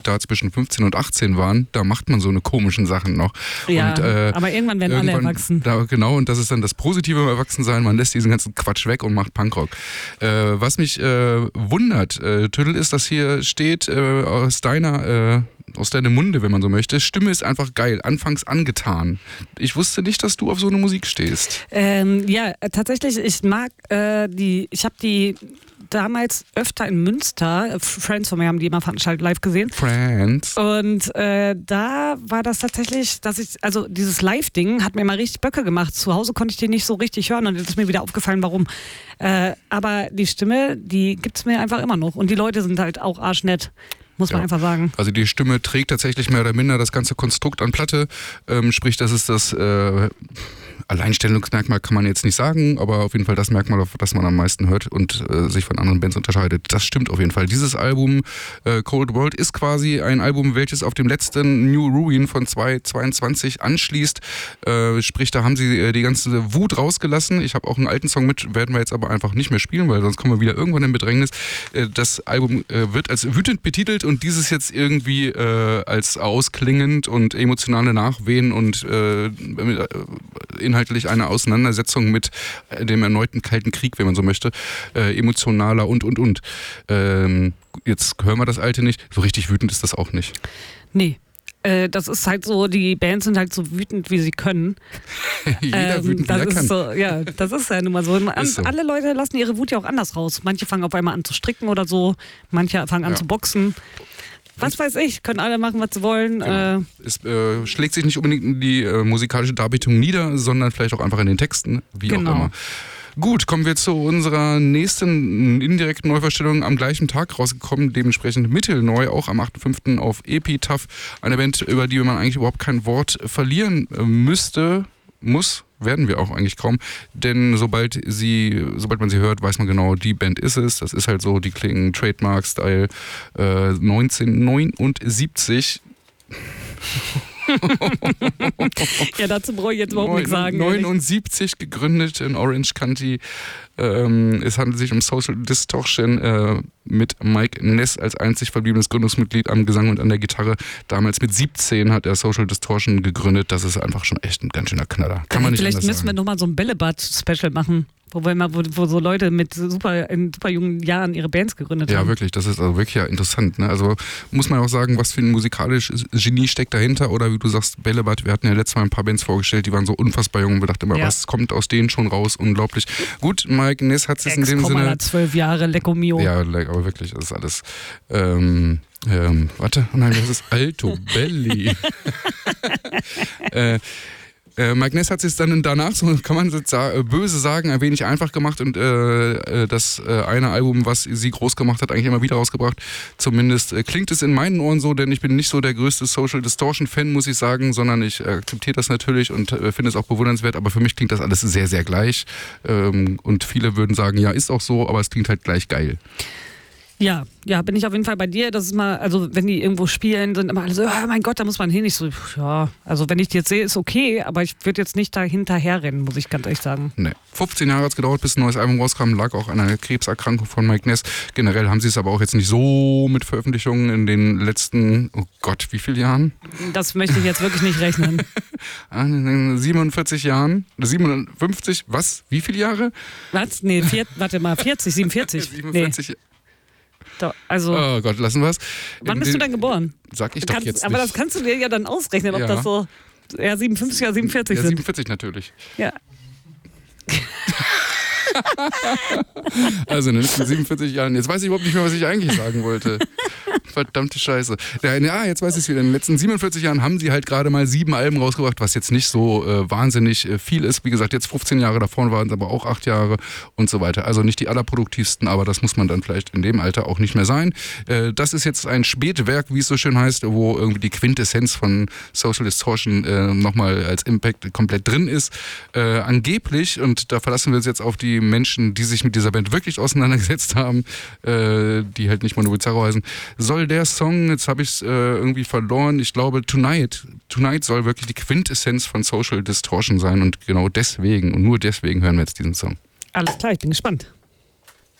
da zwischen 15 und 18 waren, da macht man so eine komischen Sachen noch. Ja, und, aber irgendwann werden alle erwachsen. Genau, und das ist dann das Positive im Erwachsensein, man lässt diesen ganzen Quatsch weg und macht Punkrock. Was mich wundert, Tüdel, ist, dass hier steht, aus deinem Munde, wenn man so möchte, Stimme ist einfach geil, anfangs angetan. Ich wusste nicht, dass du auf so eine Musik stehst. Ja, tatsächlich, ich mag ich habe die damals öfter in Münster, Friends von mir haben die immer veranstaltet, live gesehen. Friends. Und da war das tatsächlich, also dieses Live-Ding hat mir mal richtig Böcke gemacht. Zu Hause konnte ich die nicht so richtig hören und jetzt ist mir wieder aufgefallen, warum. Aber die Stimme, die gibt's mir einfach immer noch. Und die Leute sind halt auch arschnett. Muss man einfach sagen. Also die Stimme trägt tatsächlich mehr oder minder das ganze Konstrukt an Platte. Sprich, das ist das Alleinstellungsmerkmal, kann man jetzt nicht sagen, aber auf jeden Fall das Merkmal, auf das man am meisten hört und sich von anderen Bands unterscheidet. Das stimmt auf jeden Fall. Dieses Album Cold World ist quasi ein Album, welches auf dem letzten New Ruin von 2022 anschließt. Sprich, da haben sie die ganze Wut rausgelassen. Ich habe auch einen alten Song mit, werden wir jetzt aber einfach nicht mehr spielen, weil sonst kommen wir wieder irgendwann in Bedrängnis. Das Album wird als wütend betitelt und dieses jetzt irgendwie als ausklingend und emotionale Nachwehen und inhaltlich eine Auseinandersetzung mit dem erneuten Kalten Krieg, wenn man so möchte, emotionaler und. Jetzt hören wir das Alte nicht. So richtig wütend ist das auch nicht. Nee. Das ist halt so, die Bands sind halt so wütend, wie sie können. Jeder wütend, wie er kann. So, ja, das ist ja nun mal so. So. Alle Leute lassen ihre Wut ja auch anders raus. Manche fangen auf einmal an zu stricken oder so, manche fangen an zu boxen. Was weiß ich, können alle machen, was sie wollen. Genau. Es schlägt sich nicht unbedingt in die musikalische Darbietung nieder, sondern vielleicht auch einfach in den Texten, wie auch immer. Gut, kommen wir zu unserer nächsten indirekten Neuvorstellung, am gleichen Tag rausgekommen, dementsprechend mittelneu, auch am 8.5. auf Epitaph. Eine Band, über die man eigentlich überhaupt kein Wort verlieren muss, werden wir auch eigentlich kaum, denn sobald man sie hört, weiß man genau, die Band ist es. Das ist halt so, die klingen Trademark-Style 1979. Ja, dazu brauche ich jetzt überhaupt nichts sagen. 79 gegründet in Orange County. Es handelt sich um Social Distortion mit Mike Ness als einzig verbliebenes Gründungsmitglied am Gesang und an der Gitarre. Damals mit 17 hat er Social Distortion gegründet. Das ist einfach schon echt ein ganz schöner Knaller. Kann man nicht anders sagen. Vielleicht müssen wir nochmal so ein Bällebad-Special machen. Wo so Leute mit in super jungen Jahren ihre Bands gegründet haben. Ja, wirklich, das ist also wirklich ja interessant. Ne? Also muss man auch sagen, was für ein musikalisches Genie steckt dahinter. Oder wie du sagst, Bällebad, wir hatten ja letztes Mal ein paar Bands vorgestellt, die waren so unfassbar jung und wir dachten immer, was kommt aus denen schon raus? Unglaublich. Gut, Mike Ness hat es in dem Sinne... 12 Jahre, Lecco Mio. Ja, aber wirklich, das ist alles... warte, nein, das ist Alto Belli. Mike Ness hat es dann danach, so kann man böse sagen, ein wenig einfach gemacht und das eine Album, was sie groß gemacht hat, eigentlich immer wieder rausgebracht. Zumindest klingt es in meinen Ohren so, denn ich bin nicht so der größte Social Distortion Fan, muss ich sagen, sondern ich akzeptiere das natürlich und finde es auch bewundernswert, aber für mich klingt das alles sehr, sehr gleich. Und viele würden sagen, ja, ist auch so, aber es klingt halt gleich geil. Ja, bin ich auf jeden Fall bei dir. Das ist mal, also wenn die irgendwo spielen, sind immer alle so, oh mein Gott, da muss man hin. Ich so, ja, also wenn ich die jetzt sehe, ist okay, aber ich würde jetzt nicht da hinterher rennen, muss ich ganz ehrlich sagen. Nee. 15 Jahre hat es gedauert, bis ein neues Album rauskam, lag auch an einer Krebserkrankung von Mike Ness. Generell haben sie es aber auch jetzt nicht so mit Veröffentlichungen in den letzten, oh Gott, wie viele Jahren? Das möchte ich jetzt wirklich nicht rechnen. 47 Jahren? 57? Was? Wie viele Jahre? Was? Nee, 40, 47. 47 nee. Also, oh Gott, lassen wir es. Wann bist du denn geboren? Sag ich doch jetzt nicht. Aber das kannst du dir ja dann ausrechnen, ob das so 57 oder 47 sind. 47 natürlich. Ja. Also in den letzten 47 Jahren, jetzt weiß ich überhaupt nicht mehr, was ich eigentlich sagen wollte. Verdammte Scheiße. Ja, jetzt weiß ich es wieder. In den letzten 47 Jahren haben sie halt gerade mal 7 Alben rausgebracht, was jetzt nicht so wahnsinnig viel ist. Wie gesagt, jetzt 15 Jahre davor waren es aber auch 8 Jahre und so weiter. Also nicht die allerproduktivsten, aber das muss man dann vielleicht in dem Alter auch nicht mehr sein. Das ist jetzt ein Spätwerk, wie es so schön heißt, wo irgendwie die Quintessenz von Social Distortion nochmal als Impact komplett drin ist. Angeblich, und da verlassen wir uns jetzt auf die Menschen, die sich mit dieser Band wirklich auseinandergesetzt haben, die halt nicht Mono Bizarro heißen, soll der Song, jetzt habe ich es irgendwie verloren, ich glaube Tonight soll wirklich die Quintessenz von Social Distortion sein und genau deswegen und nur deswegen hören wir jetzt diesen Song. Alles klar, ich bin gespannt.